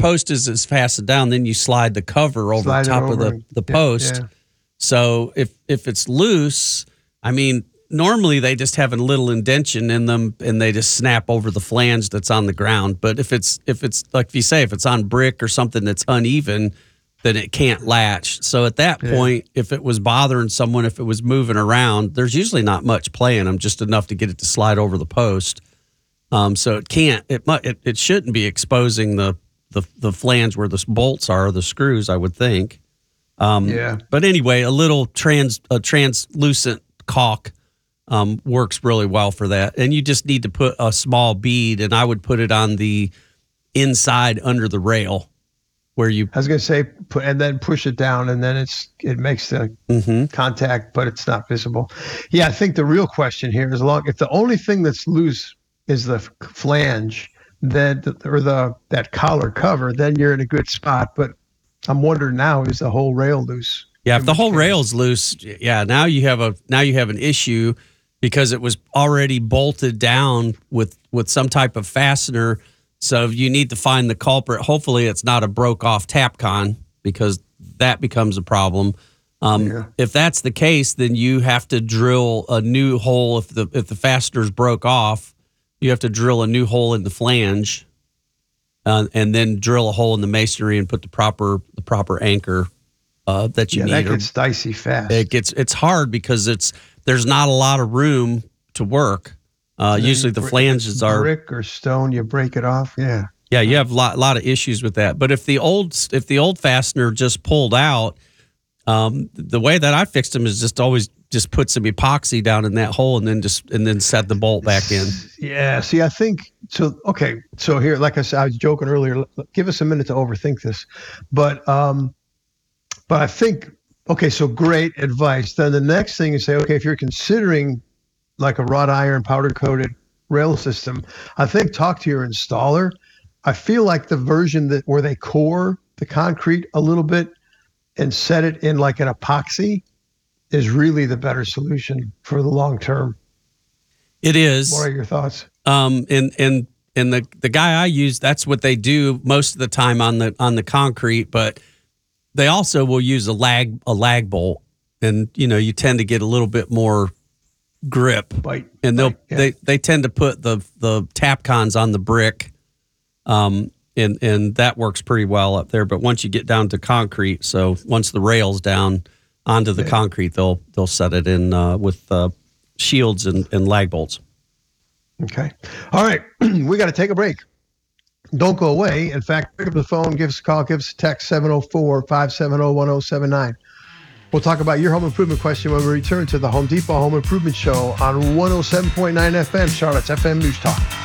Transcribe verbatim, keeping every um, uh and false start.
post is, is fastened down, then you slide the cover over Slide the top over of the, and- the yeah, post. yeah. So if if it's loose, I mean, normally they just have a little indention in them and they just snap over the flange that's on the ground. But if it's if it's like if you say if it's on brick or something that's uneven, then it can't latch. So at that Yeah. point, if it was bothering someone, if it was moving around, there's usually not much play in them, just enough to get it to slide over the post. Um, so it can't, it, mu- it it shouldn't be exposing the, the the flange where the bolts are, the screws, I would think. Um, Yeah. But anyway, a little trans a translucent caulk um, works really well for that. And you just need to put a small bead, and I would put it on the inside under the rail where you. I was going to say, put, and then push it down, and then it's it makes the Mhm. contact, but it's not visible. Yeah, I think the real question here is, long if the only thing that's loose is the f- flange, then or the that collar cover, then you're in a good spot. But I'm wondering now, is the whole rail loose? Yeah, if In the which whole case- rail's loose, yeah, now you have a now you have an issue because it was already bolted down with with some type of fastener. So you need to find the culprit. Hopefully, it's not a broke off Tapcon because that becomes a problem. Um, Yeah. If that's the case, then you have to drill a new hole. If the if the fastener's broke off, you have to drill a new hole in the flange, uh, and then drill a hole in the masonry and put the proper the proper anchor uh, that you Yeah, need. that or- gets dicey fast. it gets it's hard because it's there's not a lot of room to work. Uh, And then usually you the break- flanges it's are brick or stone. You break it off. Yeah. yeah you have a lot lot of issues with that. But if the old if the old fastener just pulled out, um, the way that I fixed them is just always just put some epoxy down in that hole and then just and then set the bolt back in. Yeah. See, I think so. Okay. So here, like I said, I was joking earlier. l- Give us a minute to overthink this, but um, but I think okay. So great advice. Then the next thing is say, okay, if you're considering like a wrought iron powder coated rail system, I think talk to your installer. I feel like the version that where they core the concrete a little bit and set it in like an epoxy is really the better solution for the long term. It is. What are your thoughts? Um, and and and the the guy I use, that's what they do most of the time on the on the concrete, but they also will use a lag a lag bolt, and you know you tend to get a little bit more grip, Bite. and they'll Bite, yeah. they they tend to put the the Tapcons on the brick, um, and and that works pretty well up there. But once you get down to concrete, so once the rail's down onto the Yeah. concrete, they'll they'll set it in uh, with uh, shields and, and lag bolts. Okay. All right. We got to take a break. Don't go away. In fact, pick up the phone, give us a call, give us a text, seven oh four, five seven oh, one oh seven nine. We'll talk about your home improvement question when we return to the Home Depot Home Improvement Show on one oh seven point nine F M, Charlotte's F M News Talk.